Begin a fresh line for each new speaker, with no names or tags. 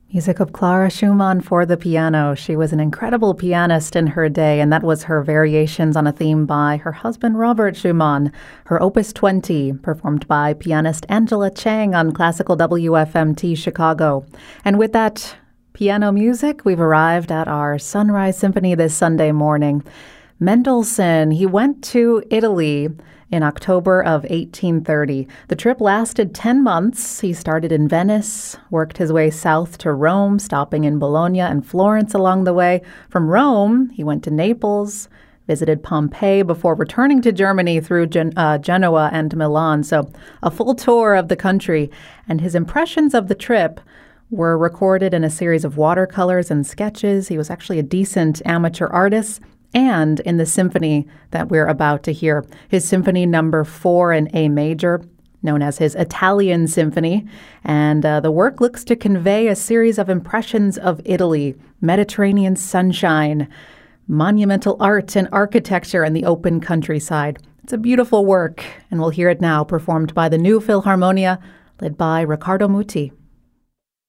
Music of Clara Schumann for the piano. She was an incredible pianist in her day, and that was her variations on a theme by her husband, Robert Schumann, her Opus 20, performed by pianist Angela Chang on Classical WFMT Chicago. And with that piano music, we've arrived at our Sunrise Symphony this Sunday morning. Mendelssohn, he went to Italy in October of 1830. The trip lasted 10 months. He started in Venice, worked his way south to Rome, stopping in Bologna and Florence along the way. From Rome, he went to Naples, visited Pompeii before returning to Germany through Genoa and Milan. So a full tour of the country. And his impressions of the trip were recorded in a series of watercolors and sketches. He was actually a decent amateur artist. And in the symphony that we're about to hear, his Symphony Number 4 in A major, known as his Italian Symphony. And the work looks to convey a series of impressions of Italy, Mediterranean sunshine, monumental art and architecture, and the open countryside. It's a beautiful work, and we'll hear it now performed by the New Philharmonia, led by Riccardo Muti.